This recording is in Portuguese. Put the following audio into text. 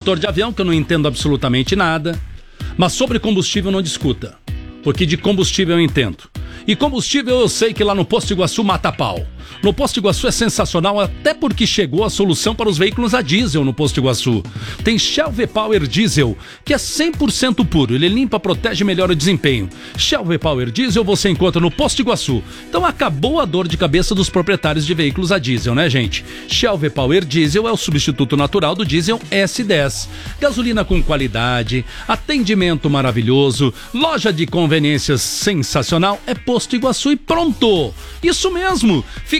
motor de avião, que eu não entendo absolutamente nada. Mas sobre combustível não discuta, porque de combustível eu entendo. E combustível eu sei que lá no Posto Iguaçu mata pau. No Posto Iguaçu é sensacional, até porque chegou a solução para os veículos a diesel no Posto Iguaçu. Tem Shell V-Power Diesel, que é 100% puro. Ele limpa, protege e melhora o desempenho. Shell V-Power Diesel você encontra no Posto Iguaçu. Então acabou a dor de cabeça dos proprietários de veículos a diesel, né, gente? Shell V-Power Diesel é o substituto natural do diesel S10. Gasolina com qualidade, atendimento maravilhoso, loja de conveniências sensacional, é Posto Iguaçu e pronto! Isso mesmo!